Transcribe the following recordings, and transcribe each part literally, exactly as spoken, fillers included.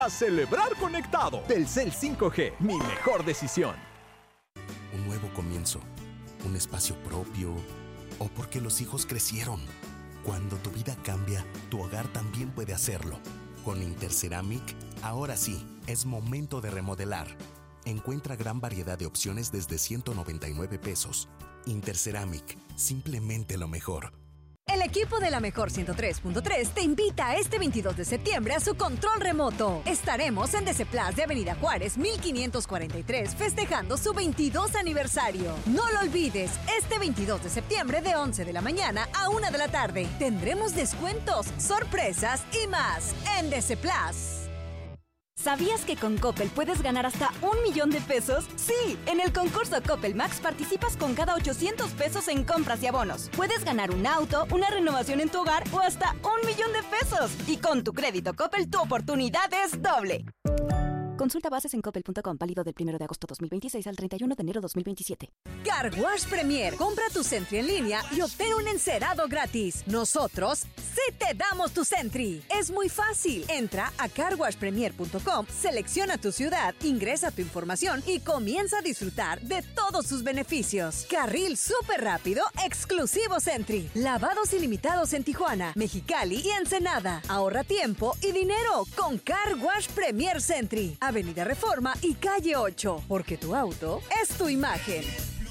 A celebrar conectado. Telcel cinco G, mi mejor decisión. Un nuevo comienzo, un espacio propio, o porque los hijos crecieron. Cuando tu vida cambia, tu hogar también puede hacerlo. Con Interceramic, ahora sí, es momento de remodelar. Encuentra gran variedad de opciones desde ciento noventa y nueve pesos. Interceramic, simplemente lo mejor. El equipo de la Mejor ciento tres punto tres te invita este veintidós de septiembre a su control remoto. Estaremos en Deceplas de Avenida Juárez mil quinientos cuarenta y tres festejando su veintidós aniversario. No lo olvides, este veintidós de septiembre de once de la mañana a una de la tarde. Tendremos descuentos, sorpresas y más en Deceplas. ¿Sabías que con Coppel puedes ganar hasta un millón de pesos? Sí, en el concurso Coppel Max participas con cada ochocientos pesos en compras y abonos. Puedes ganar un auto, una renovación en tu hogar o hasta un millón de pesos. Y con tu crédito Coppel, tu oportunidad es doble. Consulta bases en coppel punto com, válido del primero de agosto dos mil veintiséis al treinta y uno de enero dos mil veintisiete. Car Wash Premier. Compra tu Sentry en línea y obtén un encerado gratis. Nosotros sí te damos tu Sentry. Es muy fácil. Entra a car wash premier punto com, selecciona tu ciudad, ingresa tu información y comienza a disfrutar de todos sus beneficios. Carril súper rápido, exclusivo Sentry. Lavados ilimitados en Tijuana, Mexicali y Ensenada. Ahorra tiempo y dinero con Car Wash Premier Sentry. Avenida Reforma y Calle ocho, porque tu auto es tu imagen.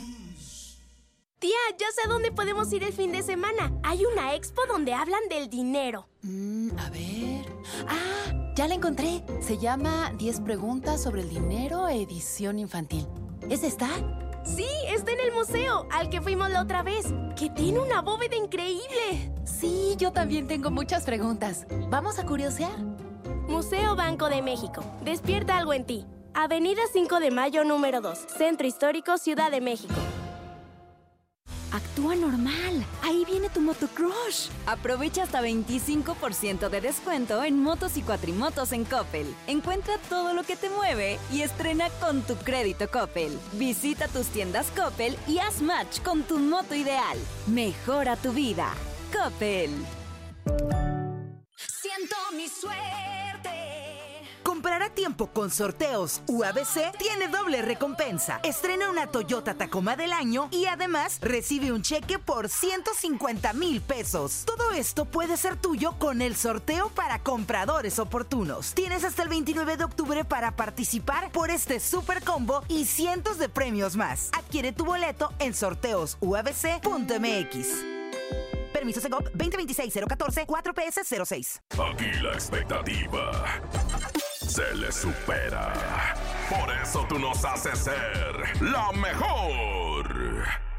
Tía, ya sé a dónde podemos ir el fin de semana. Hay una expo donde hablan del dinero. Mm, a ver... ¡Ah! Ya la encontré. Se llama diez preguntas sobre el dinero, edición infantil. ¿Es esta? Sí, está en el museo, al que fuimos la otra vez, que tiene una bóveda increíble. Sí, yo también tengo muchas preguntas. ¿Vamos a curiosear? Museo Banco de México. Despierta algo en ti. Avenida cinco de mayo, número dos. Centro Histórico, Ciudad de México. Actúa normal. Ahí viene tu motocrush. Aprovecha hasta veinticinco por ciento de descuento en motos y cuatrimotos en Coppel. Encuentra todo lo que te mueve y estrena con tu crédito Coppel. Visita tus tiendas Coppel y haz match con tu moto ideal. Mejora tu vida. Coppel. Siento mi suerte. Comprar a tiempo con Sorteos U A B C tiene doble recompensa. Estrena una Toyota Tacoma del año y además recibe un cheque por ciento cincuenta mil pesos. Todo esto puede ser tuyo con el sorteo para compradores oportunos. Tienes hasta el veintinueve de octubre para participar por este super combo y cientos de premios más. Adquiere tu boleto en sorteos u a b c punto m x. Permiso Segov veinte veintiséis cero catorce cuatro P S cero seis. Aquí la expectativa se le supera. Por eso tú nos haces ser la mejor.